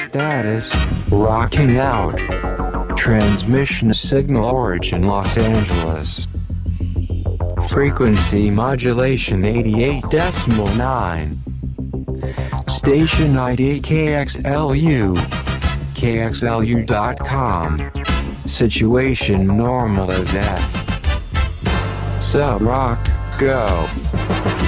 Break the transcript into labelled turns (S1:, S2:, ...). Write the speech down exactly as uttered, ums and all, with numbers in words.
S1: Status, rocking out. Transmission signal origin Los Angeles. Frequency modulation eighty-eight point nine. Station I D K X L U. K X L U dot com. Situation normal as F. Sub rock, go.